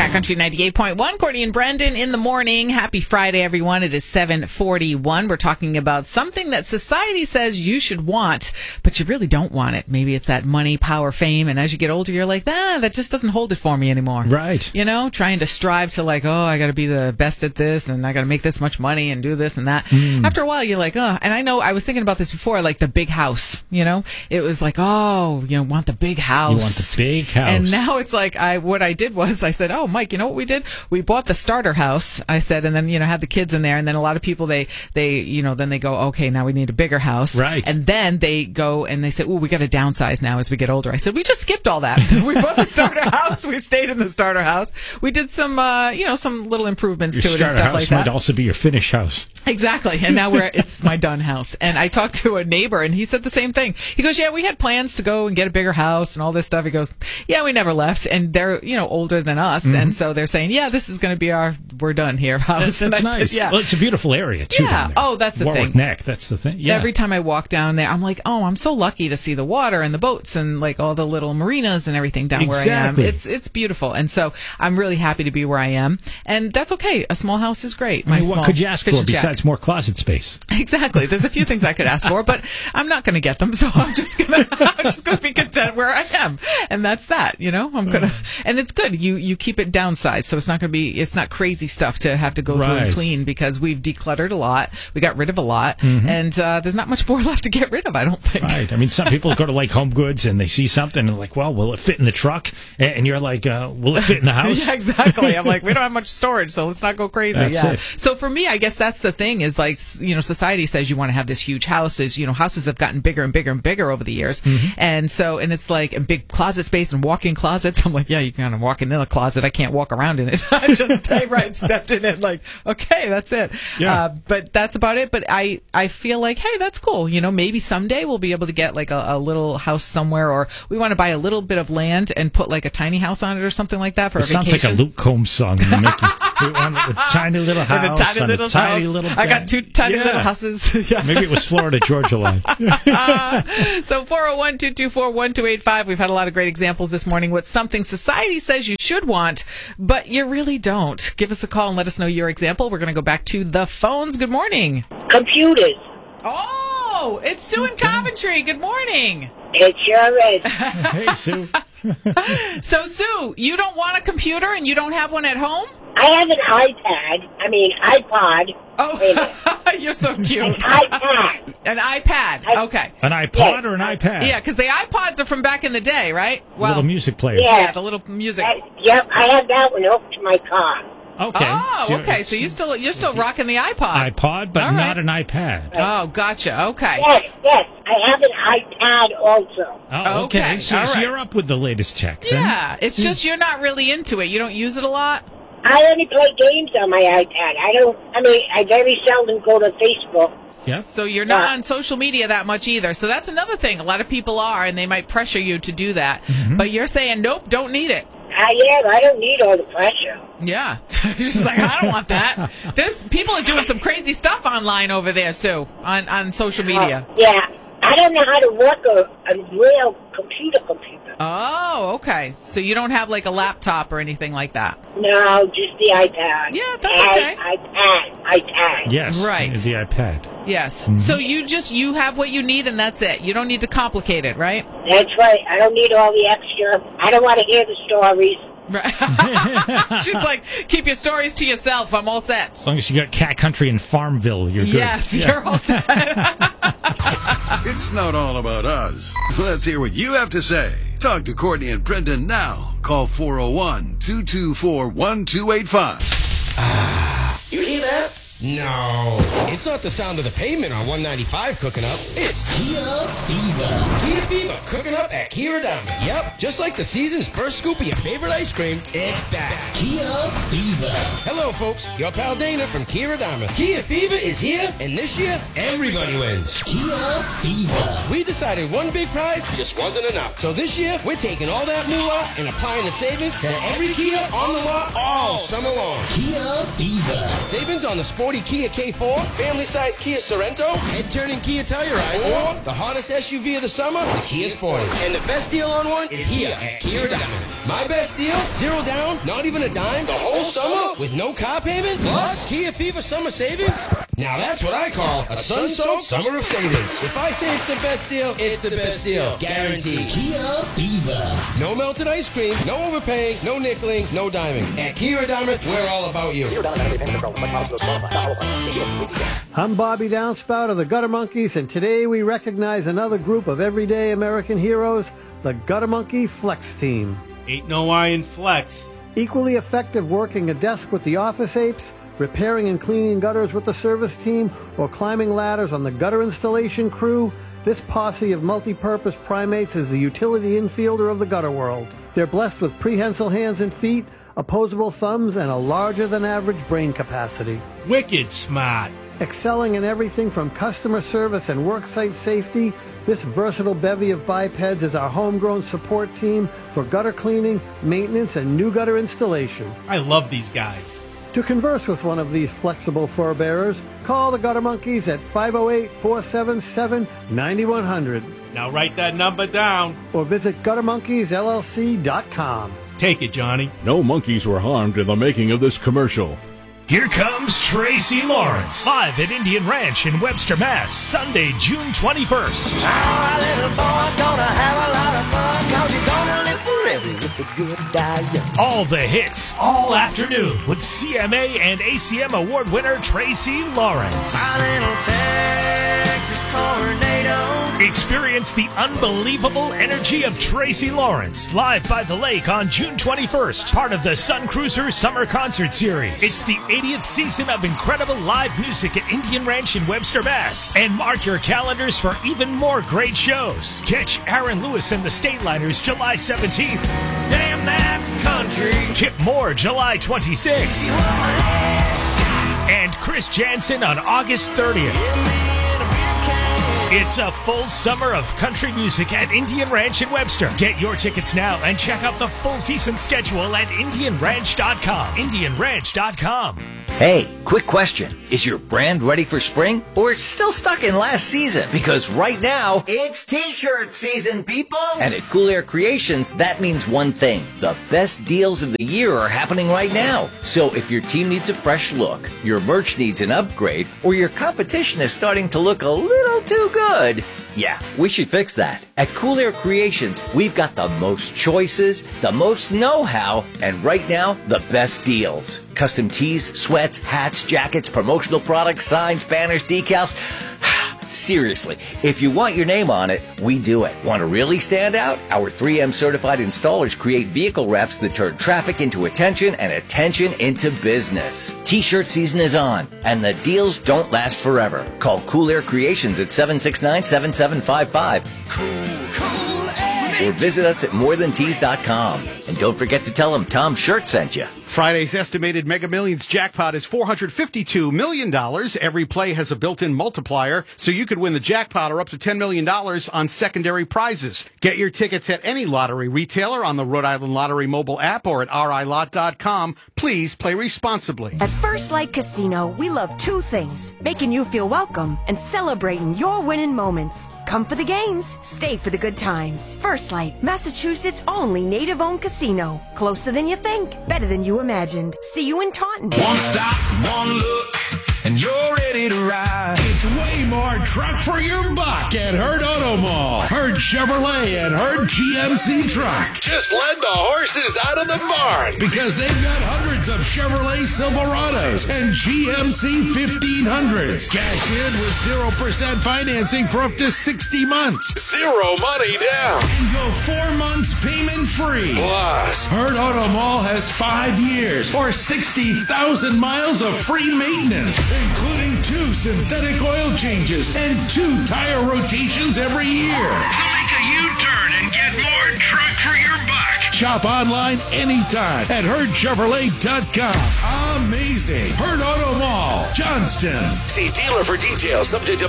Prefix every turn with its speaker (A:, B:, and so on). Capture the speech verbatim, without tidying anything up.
A: Cat Country ninety-eight point one. Courtney and Brendan in the morning. Happy Friday, everyone. It is seven forty-one. We're talking about something that society says you should want, but you really don't want it. Maybe it's that money, power, fame, and as you get older, you're like, ah, that just doesn't hold it for me anymore.
B: Right.
A: You know, trying to strive to like, oh, I got to be the best at this, and I got to make this much money and do this and that. Mm. After a while, you're like, oh, and I know I was thinking about this before, like the big house, you know? It was like, oh, you know, want the big house.
B: You want the big house.
A: And now it's like, I what I did was I said, oh, Mike, you know what we did? We bought the starter house, I said, and then, you know, had the kids in there. And then a lot of people, they, they, you know, then they go, okay, now we need a bigger house.
B: Right.
A: And then they go and they say, oh, we got to downsize now as we get older. I said, we just skipped all that. We bought the starter house. We stayed in the starter house. We did some, uh, you know, some little improvements
B: your
A: to it and stuff like that.
B: Might also be your finish house.
A: Exactly. And now we're, it's my done house. And I talked to a neighbor and he said the same thing. He goes, yeah, we had plans to go and get a bigger house and all this stuff. He goes, yeah, we never left. And they're, you know, older than us. Mm-hmm. And so they're saying, yeah, this is going to be our, we're done here house.
B: That's, that's nice.
A: Said, yeah.
B: Well, it's a beautiful area too.
A: Yeah. Oh, that's the
B: Warwick
A: thing.
B: Neck. That's the thing. Yeah.
A: Every time I walk down there, I'm like, oh, I'm so lucky to see the water and the boats and like all the little marinas and everything down
B: exactly.
A: where I am. It's, it's beautiful. And so I'm really happy to be where I am. And that's okay. A small house is great. My
B: I mean, what
A: small
B: could you ask for besides
A: shack.
B: more closet space?
A: Exactly. There's a few things I could ask for, but I'm not going to get them. So I'm just going to, I'm just going to be content where I am. And that's that, you know, I'm going to, and it's good. You, you keep it downsized. So it's not going to be, it's not crazy stuff to have to go
B: right.
A: through and clean because we've decluttered a lot. We got rid of a lot mm-hmm. and, uh, there's not much more left to get rid of, I don't think.
B: Right. I mean, some people go to like Home Goods and they see something and they're like, well, will it fit in the truck? And you're like, uh, will it fit in the house?
A: Yeah, exactly. I'm like, we don't have much storage, so let's not go crazy.
B: That's
A: yeah.
B: it.
A: So for me, I guess that's the thing is like, you know, society says you want to have this huge houses. You know, houses have gotten bigger and bigger and bigger over the years. Mm-hmm. And so, and it's like, and big closet space and walk-in closets. I'm like, yeah, you can kind of walk in a closet. I can't walk around in it. I just stay right, stepped in it like, okay, that's it.
B: Yeah.
A: Uh, but that's about it. But I, I feel like, hey, that's cool. You know, maybe someday we'll be able to get like a, a little house somewhere, or we want to buy a little bit of land and put like a tiny house on it or something like that for
B: it
A: a vacation.
B: Sounds like a Luke Combs song. You make it, a tiny little house,
A: a tiny little
B: a tiny
A: house.
B: little
A: I got two tiny
B: yeah.
A: little houses. Yeah.
B: Maybe it was Florida Georgia line.
A: uh, so four oh one, two two four, one two eight five. We've had a lot of great examples this morning. What's something society says you should want, but you really don't? Give us a call and let us know your example. We're going to go back to the phones. Good morning.
C: Computers.
A: Oh, it's Sue in Coventry. Good morning.
C: It sure is.
B: Hey, Sue.
A: So, Sue, you don't want a computer and you don't have one at home?
C: I have an iPad. I mean, iPod.
A: Oh, you're so cute.
C: An iPad.
A: An iPad.
C: I,
A: okay.
B: An iPod
C: yeah.
B: or an iPad?
A: Yeah, because the iPods are from back in the day, right?
B: Well, little music player.
C: Yeah.
A: yeah, the little music.
C: I, yep, I have that one hooked to my car.
B: Okay.
A: Oh,
B: so
A: okay. So you still you're still rocking the iPod.
B: iPod, but
A: All right.
B: not an iPad.
A: Oh, gotcha. Okay.
C: Yes, yes. I have an iPad also.
B: Oh, okay.
A: Okay,
B: So,
A: all
B: so
A: right.
B: you're up with the latest tech, then?
A: Yeah, it's just you're not really into it. You don't use it a lot?
C: I only play games on my iPad. I don't, I mean, I very seldom go to Facebook.
B: Yep.
A: So you're not
C: Yeah.
A: on social media that much either. So that's another thing. A lot of people are, and they might pressure you to do that.
B: Mm-hmm.
A: But you're saying, nope, don't need it.
C: I am. I don't need all the pressure.
A: Yeah. You're just like, I don't want that. There's people are doing some crazy stuff online over there, Sue, on, on social media.
C: Uh, yeah. I don't know how to work a, a real computer computer.
A: Oh, okay. So you don't have like a laptop or anything like that?
C: No, just the iPad.
A: Yeah, that's
C: I,
A: okay.
C: iPad. iPad.
B: Yes.
A: Right.
B: The iPad.
A: Yes.
B: Mm-hmm.
A: So you just, you have what you need and that's it. You don't need to complicate it, right?
C: That's right. I don't need all the extra. I don't want to hear the stories.
A: Right. She's like, keep your stories to yourself. I'm all set.
B: As long as you got Cat Country and Farmville, you're good.
A: Yes,
B: Yeah.
A: you're all set.
D: It's not all about us. Let's hear what you have to say. Talk to Courtney and Brendan now. Call four oh one, two two four, one two eight five.
E: You hear that? No. It's not the sound of the pavement on one ninety-five cooking up. It's Kia Fever. Kia Fever cooking up at Kia Adama. Yep, just like the season's first scoop of your favorite ice cream, it's back. Kia Fever. Hello, folks. Your pal Dana from Kia Adama. Kia Fever is here, and this year, everybody wins. Kia Fever. We decided one big prize just wasn't enough. So this year, we're taking all that moolah and applying the savings to every Kia on the lot all summer long. Kia Fever. Savings on the sport sporty Kia K four, family-size Kia Sorento, head-turning Kia Telluride, or the hottest S U V of the summer, the Kia Sportage. And the best deal on one is here at Kia Diamond. My best deal, zero down, not even a dime, the whole summer with no car payment, plus Kia Fever summer savings. Now that's what I call a sun-soaked summer of savings. If I say it's the best deal, it's the best deal. Guaranteed. Kia Fever. No melted ice cream, no overpaying, no nickeling, no diming. At Kia Diamond, we're all about you.
F: I'm Bobby Downspout of the Gutter Monkeys, and today we recognize another group of everyday American heroes, the Gutter Monkey Flex Team.
G: Ain't no I in Flex.
F: Equally effective working a desk with the Office Apes, repairing and cleaning gutters with the service team, or climbing ladders on the gutter installation crew, this posse of multi-purpose primates is the utility infielder of the gutter world. They're blessed with prehensile hands and feet, opposable thumbs, and a larger-than-average brain capacity.
G: Wicked smart.
F: Excelling in everything from customer service and worksite safety, this versatile bevy of bipeds is our homegrown support team for gutter cleaning, maintenance, and new gutter installation.
G: I love these guys.
F: To converse with one of these flexible fur bearers, call the Gutter Monkeys at five oh eight, four seven seven, nine one zero zero
G: Now write that number down.
F: or visit gutter monkeys L L C dot com.
G: Take it, Johnny.
H: No monkeys were harmed in the making of this commercial.
B: Here comes Tracy Lawrence, live at Indian Ranch in Webster, Mass, Sunday, June twenty-first.
I: Our little boy's gonna have a lot of fun, 'cause he's gonna live forever with a good diet.
B: All the hits, all afternoon, with C M A and A C M award winner Tracy Lawrence.
I: My little Texas tornado.
B: Experience the unbelievable energy of Tracy Lawrence, live by the lake on June twenty-first, part of the Sun Cruiser Summer Concert Series. It's the eightieth season of incredible live music at Indian Ranch in Webster, Mass. And mark your calendars for even more great shows. Catch Aaron Lewis and the Stateliners July seventeenth.
I: Damn, that's country.
B: Kip Moore July twenty-sixth. And Chris Jansen on August thirtieth. It's a full summer of country music at Indian Ranch in Webster. Get your tickets now and check out the full season schedule at indian ranch dot com. indian ranch dot com.
J: Hey, quick question. Is your brand ready for spring or it's still stuck in last season? Because right now, it's t-shirt season, people! And at Cool Air Creations, that means one thing. The best deals of the year are happening right now. So if your team needs a fresh look, your merch needs an upgrade, or your competition is starting to look a little too good, yeah, we should fix that. At Cool Air Creations, we've got the most choices, the most know-how, and right now, the best deals. Custom tees, sweats, hats, jackets, promotional products, signs, banners, decals. Seriously, if you want your name on it, we do it. Want to really stand out? Our three M certified installers create vehicle reps that turn traffic into attention and attention into business. T-shirt season is on, and the deals don't last forever. Call Cool Air Creations at seven six nine, seven seven five five. Cool, cool Air. Or visit us at more than tees dot com. And don't forget to tell them Tom Shirt sent you.
K: Friday's estimated Mega Millions jackpot is four hundred fifty-two million dollars. Every play has a built-in multiplier, so you could win the jackpot or up to ten million dollars on secondary prizes. Get your tickets at any lottery retailer on the Rhode Island Lottery mobile app or at r i lot dot com. Please play responsibly.
L: At First Light Casino, we love two things: making you feel welcome and celebrating your winning moments. Come for the games, stay for the good times. First Light, Massachusetts' only native-owned casino. Closer than you think, better than you imagined. See you in Taunton.
M: One stop, one look, and you're ready to ride. It's way more truck for your buck at Herd Auto Mall. Herd Chevrolet and Herd G M C Truck. Just let the horses out of the barn because they've got hundreds of Chevrolet Silverados and G M C fifteen hundreds. Cash in with zero percent financing for up to sixty months. Zero money down. And go four months payment free. Plus, Herd Auto Mall has five years or sixty thousand miles of free maintenance, including two synthetic oil changes and two tire rotations every year. So make a U-turn and get more truck for your buck. Shop online anytime at herd chevrolet dot com. Amazing. Herd Auto Mall, Johnston. See dealer for details. Subject to